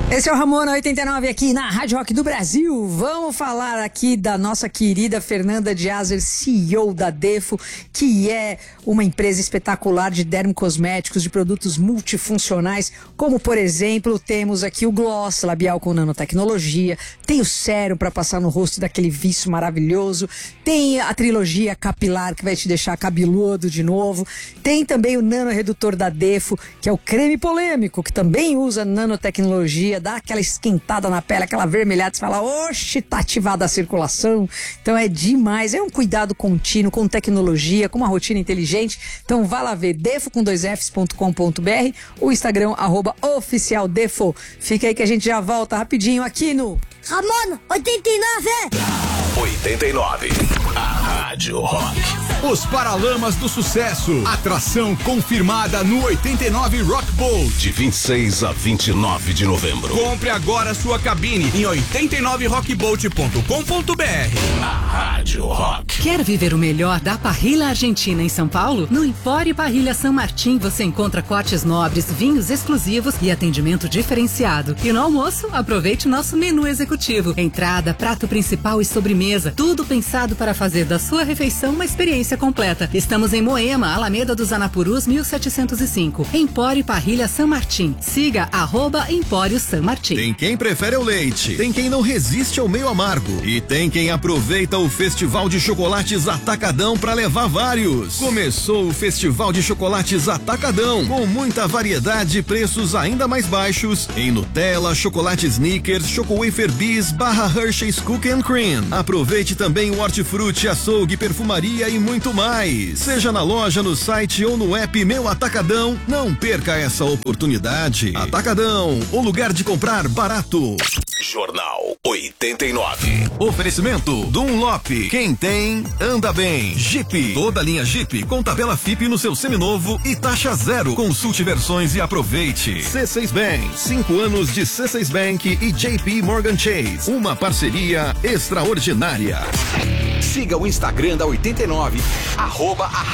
Esse é o Ramona 89 aqui na Rádio Rock do Brasil. Vamos falar aqui da nossa querida Fernanda de Azer, CEO da Defo, que é uma empresa espetacular de dermocosméticos, de produtos multifuncionais, como por exemplo, temos aqui o gloss labial com nanotecnologia, tem o sérum para passar no rosto daquele viço maravilhoso, tem a trilogia capilar que vai te deixar cabeludo de novo, tem também o nano redutor da Defo, que é o creme polêmico, que também usa nanotecnologia, dá aquela esquentada na pele, aquela vermelhada, você fala, oxe, tá ativada a circulação. Então é demais, é um cuidado contínuo, com tecnologia, com uma rotina inteligente. Então vá lá ver, defo com 2fs.com.br, o Instagram, @oficialdefo. Fica aí que a gente já volta rapidinho aqui no Ramona 89. 89, a Rádio Rock. Os Paralamas do Sucesso. Atração confirmada no 89 Rock Bowl. De 26 a 29 de novembro. Compre agora sua cabine em 89rockbolt.com.br. A Rádio Rock. Quer viver o melhor da parrilha argentina em São Paulo? No Empório Parrilha San Martín você encontra cortes nobres, vinhos exclusivos e atendimento diferenciado. E no almoço, aproveite nosso menu executivo. Entrada, prato principal e sobremesa. Tudo pensado para fazer da sua refeição uma experiência completa. Estamos em Moema, Alameda dos Anapurus, 1705. Empório Parrilha San Martín. Siga @Empório San Martín. Tem quem prefere o leite, tem quem não resiste ao meio amargo e tem quem aproveita o Festival de Chocolates Atacadão para levar vários. Começou o Festival de Chocolates Atacadão, com muita variedade e preços ainda mais baixos em Nutella, chocolate Snickers, Choco Wafer Bis, Hershey's Cookie and Cream. Aproveite também o hortifruti, açougue, perfumaria e muito mais. Seja na loja, no site ou no app Meu Atacadão, não perca essa oportunidade. Atacadão, o lugar de comprar barato. Jornal 89. Oferecimento Dunlop. Quem tem, anda bem. Jeep. Toda linha Jeep com tabela FIP no seu seminovo e taxa zero. Consulte versões e aproveite. C6 Bank. 5 anos de C6 Bank e JP Morgan Chase. Uma parceria extraordinária. Siga o Instagram da 89,